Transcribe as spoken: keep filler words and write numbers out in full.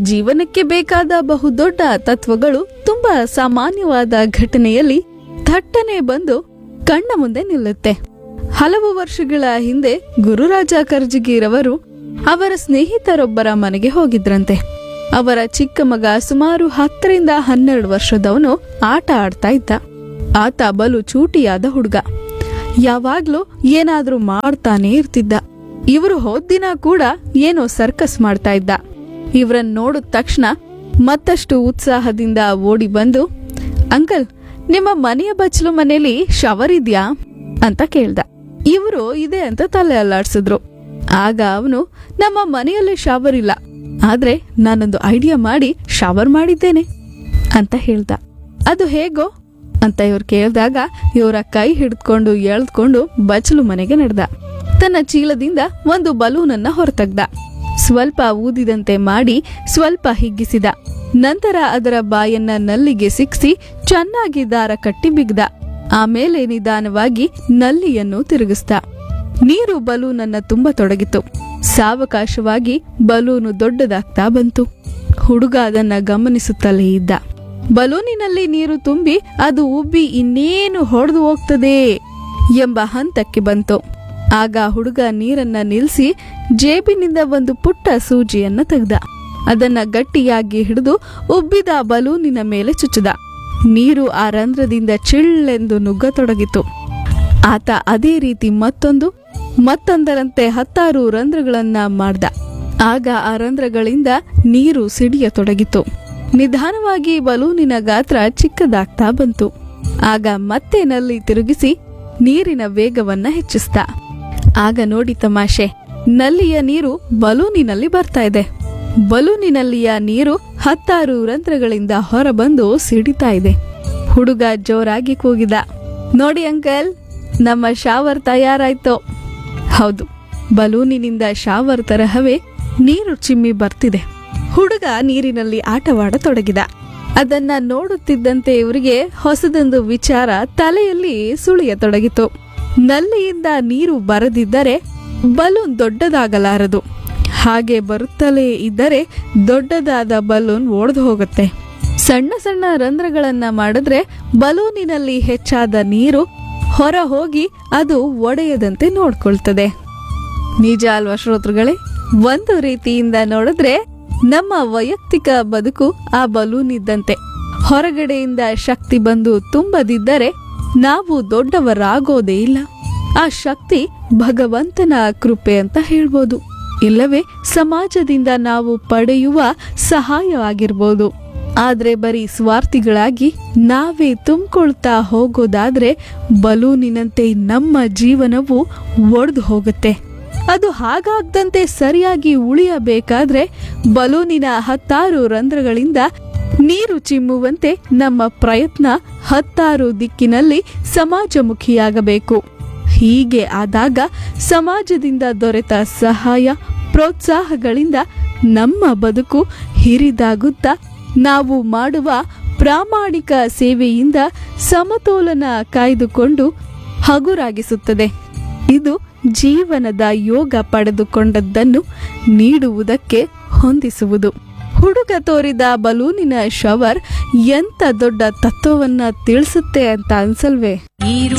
ಜೀವನಕ್ಕೆ ಬೇಕಾದ ಬಹುದೊಡ್ಡ ತತ್ವಗಳು ತುಂಬಾ ಸಾಮಾನ್ಯವಾದ ಘಟನೆಯಲ್ಲಿ ಥಟ್ಟನೆ ಬಂದು ಕಣ್ಣ ಮುಂದೆ ನಿಲ್ಲುತ್ತೆ. ಹಲವು ವರ್ಷಗಳ ಹಿಂದೆ ಗುರುರಾಜ ಕರ್ಜಗಿರವರು ಅವರ ಸ್ನೇಹಿತರೊಬ್ಬರ ಮನೆಗೆ ಹೋಗಿದ್ರಂತೆ. ಅವರ ಚಿಕ್ಕ ಮಗ ಸುಮಾರು ಹತ್ತರಿಂದ ಹನ್ನೆರಡು ವರ್ಷದವನು ಆಟ ಆಡ್ತಾ ಇದ್ದ. ಆತ ಬಲು ಚೂಟಿಯಾದ ಹುಡುಗ. ಯಾವಾಗ್ಲೂ ಏನಾದ್ರೂ ಮಾಡ್ತಾನೆ ಇರ್ತಿದ್ದ. ಇವರು ಹೋದ್ದಿನ ಕೂಡ ಏನೋ ಸರ್ಕಸ್ ಮಾಡ್ತಾ ಇದ್ದ. ಇವರನ್ನ ನೋಡಿದ ತಕ್ಷಣ ಮತ್ತಷ್ಟು ಉತ್ಸಾಹದಿಂದ ಓಡಿ ಬಂದು, ಅಂಕಲ್, ನಿಮ್ಮ ಮನೆಯ ಬಚ್ಚಲು ಮನೇಲಿ ಶವರ್ ಇದ್ಯಾ ಅಂತ ಕೇಳ್ದ. ಇವರು ಇದೆ ಅಂತ ತಲೆ ಅಲ್ಲಾಡ್ಸಿದ್ರು. ಆಗ ಅವನು, ನಮ್ಮ ಮನೆಯಲ್ಲಿ ಶವರ್ ಇಲ್ಲ, ಆದ್ರೆ ನಾನೊಂದು ಐಡಿಯಾ ಮಾಡಿ ಶವರ್ ಮಾಡಿದ್ದೇನೆ ಅಂತ ಹೇಳ್ದ. ಅದು ಹೇಗೋ ಅಂತ ಇವ್ರು ಕೇಳಿದಾಗ ಇವರ ಕೈ ಹಿಡಿದ್ಕೊಂಡು ಎಳ್ದ್ಕೊಂಡು ಬಚ್ಚಲು ಮನೆಗೆ ನಡೆದ. ತನ್ನ ಚೀಲದಿಂದ ಒಂದು ಬಲೂನನ್ನ ಹೊರತೆಗ್ದ. ಸ್ವಲ್ಪ ಊದಿದಂತೆ ಮಾಡಿ ಸ್ವಲ್ಪ ಹಿಗ್ಗಿಸಿದ. ನಂತರ ಅದರ ಬಾಯನ್ನ ನಲ್ಲಿಗೆ ಸಿಕ್ಕಿಸಿ ಚೆನ್ನಾಗಿ ದಾರ ಕಟ್ಟಿ ಬಿಗ್ದ. ಆಮೇಲೆ ನಿಧಾನವಾಗಿ ನಲ್ಲಿಯನ್ನು ತಿರುಗಿಸ್ದ. ನೀರು ಬಲೂನನ್ನ ತುಂಬ ತೊಡಗಿತು. ಸಾವಕಾಶವಾಗಿ ಬಲೂನು ದೊಡ್ಡದಾಗ್ತಾ ಬಂತು. ಹುಡುಗ ಅದನ್ನ ಗಮನಿಸುತ್ತಲೇ ಇದ್ದ. ಬಲೂನಿನಲ್ಲಿ ನೀರು ತುಂಬಿ ಅದು ಉಬ್ಬಿ ಇನ್ನೇನು ಹೊಡೆದು ಹೋಗ್ತದೆ ಎಂಬ ಹಂತಕ್ಕೆ ಬಂತು. ಆಗ ಹುಡುಗ ನೀರನ್ನ ನಿಲ್ಲಿಸಿ ಜೇಬಿನಿಂದ ಒಂದು ಪುಟ್ಟ ಸೂಜಿಯನ್ನ ತೆಗೆದ. ಅದನ್ನ ಗಟ್ಟಿಯಾಗಿ ಹಿಡಿದು ಉಬ್ಬಿದ ಬಲೂನಿನ ಮೇಲೆ ಚುಚ್ಚಿದ. ನೀರು ಆ ರಂಧ್ರದಿಂದ ಚಿಳ್ಳೆಂದು ನುಗ್ಗತೊಡಗಿತು. ಆತ ಅದೇ ರೀತಿ ಮತ್ತೊಂದು ಮತ್ತೊಂದರಂತೆ ಹತ್ತಾರು ರಂಧ್ರಗಳನ್ನ ಮಾಡ್ದ. ಆಗ ಆ ರಂಧ್ರಗಳಿಂದ ನೀರು ಸಿಡಿಯತೊಡಗಿತು. ನಿಧಾನವಾಗಿ ಬಲೂನಿನ ಗಾತ್ರ ಚಿಕ್ಕದಾಗ್ತಾ ಬಂತು. ಆಗ ಮತ್ತೆ ನಲ್ಲಿ ತಿರುಗಿಸಿ ನೀರಿನ ವೇಗವನ್ನ ಹೆಚ್ಚಿಸ್ದ. ಆಗ ನೋಡಿ ತಮಾಷೆ, ನಲ್ಲಿಯ ನೀರು ಬಲೂನಿನಲ್ಲಿ ಬರ್ತಾ ಇದೆ. ಬಲೂನಿನಲ್ಲಿಯ ನೀರು ಹತ್ತಾರು ರಂಧ್ರಗಳಿಂದ ಹೊರಬಂದು ಸಿಡಿತಾ ಇದೆ. ಹುಡುಗ ಜೋರಾಗಿ ಕೂಗಿದ, ನೋಡಿ ಅಂಕಲ್, ನಮ್ಮ ಶಾವರ್ ತಯಾರಾಯ್ತು. ಹೌದು, ಬಲೂನಿನಿಂದ ಶಾವರ್ ತರಹವೇ ನೀರು ಚಿಮ್ಮಿ ಬರ್ತಿದೆ. ಹುಡುಗ ನೀರಿನಲ್ಲಿ ಆಟವಾಡತೊಡಗಿದ. ಅದನ್ನ ನೋಡುತ್ತಿದ್ದಂತೆ ಇವರಿಗೆ ಹೊಸದೊಂದು ವಿಚಾರ ತಲೆಯಲ್ಲಿ ಸುಳಿಯತೊಡಗಿತು. ನಲ್ಲಿಯಿಂದ ನೀರು ಬರದಿದ್ದರೆ ಬಲೂನ್ ದೊಡ್ಡದಾಗಲಾರದು. ಹಾಗೆ ಬರುತ್ತಲೇ ಇದ್ದರೆ ದೊಡ್ಡದಾದ ಬಲೂನ್ ಒಡೆದು ಹೋಗುತ್ತೆ. ಸಣ್ಣ ಸಣ್ಣ ರಂಧ್ರಗಳನ್ನ ಮಾಡಿದ್ರೆ ಬಲೂನಿನಲ್ಲಿ ಹೆಚ್ಚಾದ ನೀರು ಹೊರ ಹೋಗಿ ಅದು ಒಡೆಯದಂತೆ ನೋಡ್ಕೊಳ್ತದೆ. ನಿಜ ಅಲ್ವಾ ಶ್ರೋತೃಗಳೇ? ಒಂದು ರೀತಿಯಿಂದ ನೋಡಿದ್ರೆ ನಮ್ಮ ವೈಯಕ್ತಿಕ ಬದುಕು ಆ ಬಲೂನ್ ಇದ್ದಂತೆ. ಹೊರಗಡೆಯಿಂದ ಶಕ್ತಿ ಬಂದು ತುಂಬದಿದ್ದರೆ ನಾವು ದೊಡ್ಡವರಾಗೋದೇ ಇಲ್ಲ. ಆ ಶಕ್ತಿ ಭಗವಂತನ ಕೃಪೆ ಅಂತ ಹೇಳ್ಬೋದು, ಇಲ್ಲವೇ ಸಮಾಜದಿಂದ ನಾವು ಪಡೆಯುವ ಸಹಾಯವಾಗಿರ್ಬೋದು. ಆದ್ರೆ ಬರೀ ಸ್ವಾರ್ಥಿಗಳಾಗಿ ನಾವೇ ತುಂಬಿಕೊಳ್ತಾ ಹೋಗೋದಾದ್ರೆ ಬಲೂನಿನಂತೆ ನಮ್ಮ ಜೀವನವು ಒಡೆದು ಹೋಗುತ್ತೆ. ಅದು ಹಾಗಾಗದಂತೆ ಸರಿಯಾಗಿ ಉಳಿಯಬೇಕಾದ್ರೆ ಬಲೂನಿನ ಹತ್ತಾರು ರಂಧ್ರಗಳಿಂದ ನೀರು ಚಿಮ್ಮುವಂತೆ ನಮ್ಮ ಪ್ರಯತ್ನ ಹತ್ತಾರು ದಿಕ್ಕಿನಲ್ಲಿ ಸಮಾಜಮುಖಿಯಾಗಬೇಕು. ಹೀಗೆ ಆದಾಗ ಸಮಾಜದಿಂದ ದೊರೆತ ಸಹಾಯ ಪ್ರೋತ್ಸಾಹಗಳಿಂದ ನಮ್ಮ ಬದುಕು ಹಿರಿದಾಗುತ್ತಾ ನಾವು ಮಾಡುವ ಪ್ರಾಮಾಣಿಕ ಸೇವೆಯಿಂದ ಸಮತೋಲನ ಕಾಯ್ದುಕೊಂಡು ಹಗುರಾಗಿಸುತ್ತದೆ. ಇದು ಜೀವನದ ಯೋಗ ಪಡೆದುಕೊಂಡದ್ದನ್ನು ನೀಡುವುದಕ್ಕೆ ಹೊಂದಿಸುವುದು. ಹುಡುಗ ತೋರಿದ ಬಲೂನಿನ ಶವರ್ ಎಂತ ದೊಡ್ಡ ತತ್ವವನ್ನ ತಿಳಿಸುತ್ತೆ ಅಂತ ಅನ್ಸಲ್ವೇ?